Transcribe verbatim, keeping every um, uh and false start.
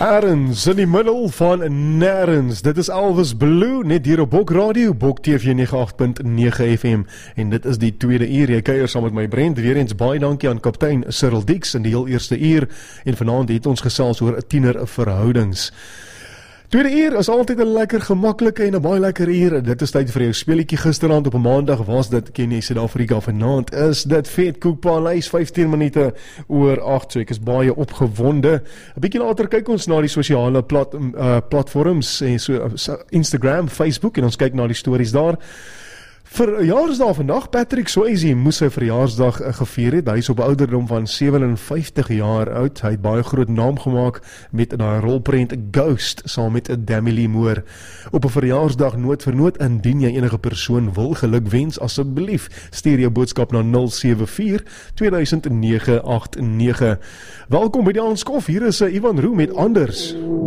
Ergens in die middel van nêrens. Dit is Elvis Blue, net hier op Bok Radio, Bok T V nege agt punt nege F M. En dit is die tweede uur. Jy kuier saam met my Brent. Weer eens baie dankie aan kaptein Cyril Dix in die heel eerste uur. En vanaand het ons gesels oor tiener verhoudings. Tweede uur is altyd 'n lekker gemaklike en 'n baie lekker uur. Dit is tyd vir jou speletjie. Gisterand op 'n maandag was dit, ken jy Suid-Afrika, vanaand is dit Vet Koekpaleis, vyftien minute oor agt, so ek is baie opgewonde. 'n Bietjie later kyk ons na die sosiale plat, uh, platforms, en so, uh, Instagram, Facebook, en ons kyk na die stories daar. Verjaarsdag vandag, Patrick Swayze moes sy verjaarsdag gevier het. Hy is op ouderdom van sewenvyftig jaar oud. Hy het baie groot naam gemaak met die rolprent Ghost, saam met Demi Lee Moore. Op 'n verjaarsdag noot vir noot, indien jy enige persoon wil geluk wens, asseblief stuur jou boodskap na nul sewe vier twee nege agt nege. Welkom by die aanskof, hier is Ivan Roux met Anders.